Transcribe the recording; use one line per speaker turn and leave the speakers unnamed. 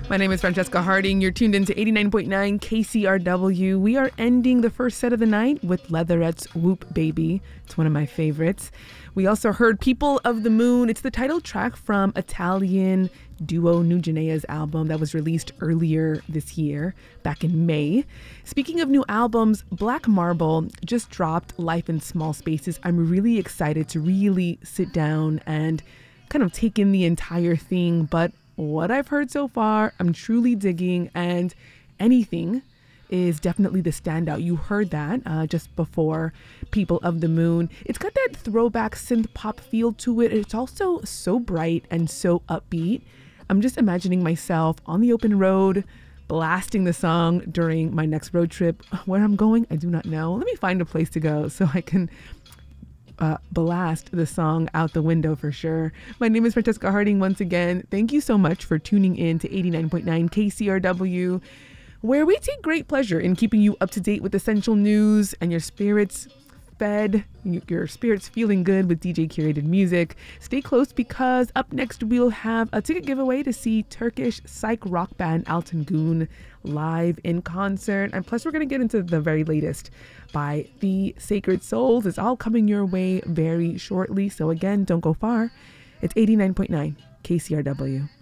My name is Francesca Harding. You're tuned into 89.9 KCRW. We are ending the first set of the night with Leatherette's Whoop Baby. It's one of my favorites. We also heard People of the Moon. It's the title track from Italian duo Nugenea's album that was released earlier this year, back in May. Speaking of new albums, Black Marble just dropped Life in Small Spaces. I'm really excited to really sit down and kind of take in the entire thing, but what I've heard so far, I'm truly digging, and Anything is definitely the standout. You heard that just before People of the Moon. It's got that throwback synth pop feel to it. It's also so bright and so upbeat. I'm just imagining myself on the open road blasting the song during my next road trip. Where I'm going, I do not know. Let me find a place to go so I can blast the song out the window for sure. My name is Francesca Harding once again. Thank you so much for tuning in to 89.9 KCRW, where we take great pleasure in keeping you up to date with essential news and your spirits fed, your spirits feeling good with DJ curated music. Stay close because up next we'll have a ticket giveaway to see Turkish psych rock band Altan Gün live in concert. And plus we're going to get into the very latest by The Sacred Souls. It's all coming your way very shortly. So again, don't go far. It's 89.9 KCRW.